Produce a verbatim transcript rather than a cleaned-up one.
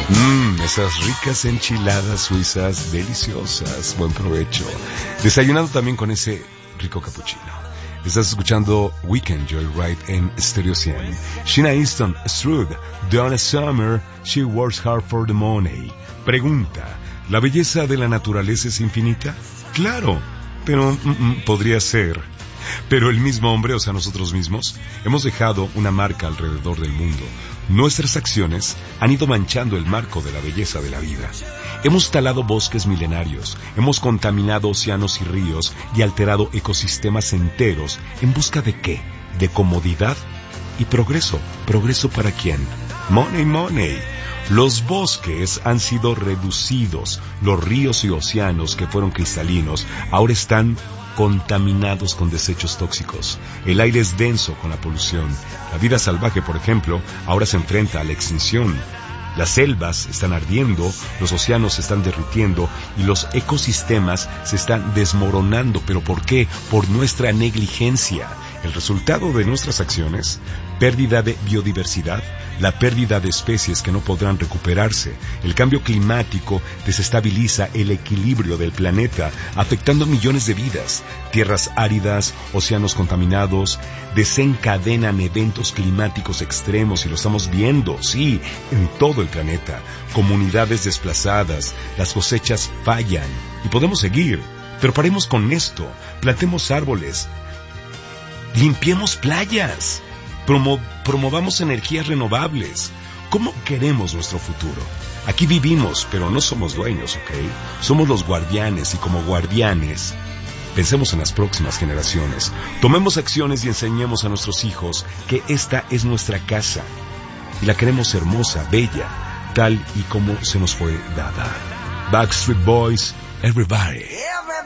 Mmm, esas ricas enchiladas suizas deliciosas. Buen provecho. Desayunando también con ese rico cappuccino. Estás escuchando Weekend Joyride en Stereo cien. Sheena Easton, Strud, Donna Summer, She Works Hard for the Money. Pregunta, ¿la belleza de la naturaleza es infinita? Claro, pero mm, mm, podría ser. Pero el mismo hombre, o sea, nosotros mismos, hemos dejado una marca alrededor del mundo. Nuestras acciones han ido manchando el marco de la belleza de la vida. Hemos talado bosques milenarios, hemos contaminado océanos y ríos y alterado ecosistemas enteros. ¿En busca de qué? De comodidad y progreso. ¿Progreso para quién? Money, money. Los bosques han sido reducidos. Los ríos y océanos que fueron cristalinos ahora están contaminados con desechos tóxicos. El aire es denso con la polución. La vida salvaje, por ejemplo, ahora se enfrenta a la extinción. Las selvas están ardiendo, los océanos se están derritiendo y los ecosistemas se están desmoronando. ¿Pero por qué? Por nuestra negligencia. El resultado de nuestras acciones, pérdida de biodiversidad, la pérdida de especies que no podrán recuperarse. El cambio climático desestabiliza el equilibrio del planeta, afectando millones de vidas. Tierras áridas, océanos contaminados, desencadenan eventos climáticos extremos y lo estamos viendo, sí, en todo el planeta. Comunidades desplazadas, las cosechas fallan y podemos seguir. Pero paremos con esto, plantemos árboles, limpiemos playas. Promo- promovamos energías renovables. ¿Cómo queremos nuestro futuro? Aquí vivimos, pero no somos dueños, ¿ok? Somos los guardianes y como guardianes, pensemos en las próximas generaciones. Tomemos acciones y enseñemos a nuestros hijos que esta es nuestra casa y la queremos hermosa, bella, tal y como se nos fue dada. Backstreet Boys, everybody.